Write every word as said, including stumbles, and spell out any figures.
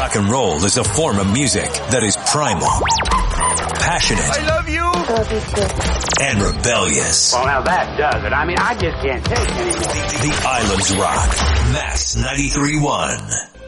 Rock and roll is a form of music that is primal, passionate, I love you, love you too, and rebellious. Well, now that does it. I mean, I just can't take it anymore. The Islands Rock. Mass ninety-three point one.